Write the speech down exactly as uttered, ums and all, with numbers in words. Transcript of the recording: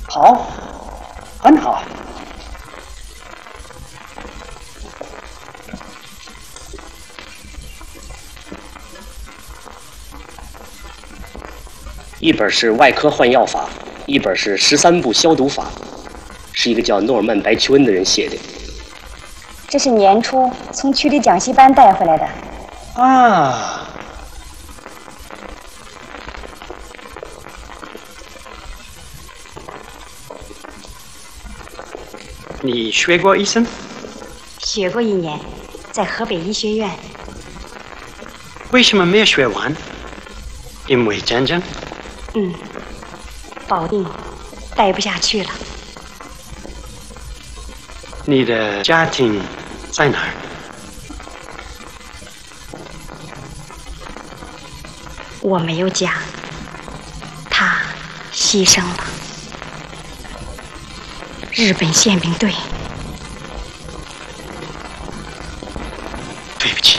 好，很好。 一本是外科换药法，一本是十三步消毒法，是一个叫诺尔曼·白求恩的人写的。 这是年初从区里讲习班带回来的。 啊。 你学过医生？ 学过一年，在河北医学院。 为什么没有学完？因为战争？ 嗯，保定待不下去了。 你的家庭在哪儿？ 我没有家，他牺牲了。日本宪兵队。 对不起。